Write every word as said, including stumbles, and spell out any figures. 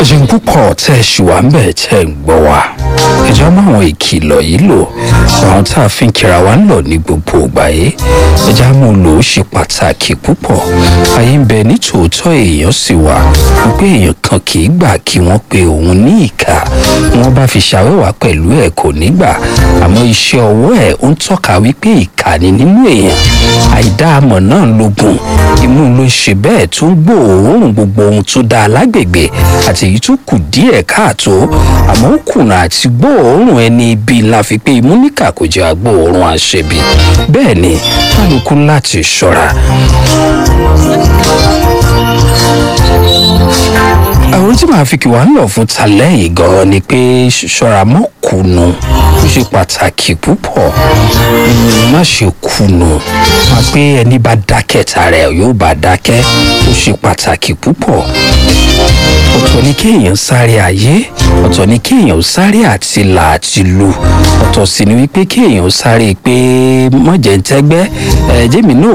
ẹ̀sìn púpọ̀ tẹ́ ẹ ṣì wà ń bẹ̀ tẹ́ ẹ ń gbọ́ wa ẹ̀já mọ́ àwọn ìkìlọ̀ yìí lò àwọn tá a fi ń kíra wa ń lọ ní gbogbo ìgbà yìí ẹ̀já mọ́ lò ó ṣe pàtàkì púpọ̀ ayé ń bẹ ní tòótọ́ èèyàn sì wà wípé èèyàn kan kì í gbà kí wọ́n pe òun ní ìkà wọ́n bá fi ṣàwẹ́wà pẹ̀lú ẹ̀ kò ní gbà àmọ́ iṣẹ́ ọwọ́ ẹ̀ ó ń tọ́ka wípé ìkà ni nínú èèyàn àìdáàmọ̀ náà lógun imú ló ṣe bẹ́ẹ̀ tó ń gbòòrùn gbogbo ohun tó dáa lágbègbè àti èyí tó kù díẹ̀ káàtó àmọ́ ó kùnà àti gbòòrùn ẹni ibi la fi pé imú níkà kò jẹ́ agbóòrùn àṣebi bẹ́ẹ̀ ni kálukú láti ṣọ́ra. àwọn tí màá fi kí wàá lọ fún talẹ́yìn gan-an ni pé ṣọ́ra mọ́ kùnú ó ṣe pàtàkì púpọ̀ má ṣe kùnú má pé ẹni bá dákẹ́ tara ẹ̀ yóò bá dákẹ́ ó ṣe pàtàkì púpọ̀ ọ̀tọ̀ ni kéèyàn sáré ayé ọ̀tọ̀ ni kéèyàn sáré àti là àti lu ọ̀tọ̀ sì ni wípé kéèyàn sáré pé mọ̀jẹ̀ ń tẹ́gbẹ́ ẹ̀ẹ́dẹ́mi náà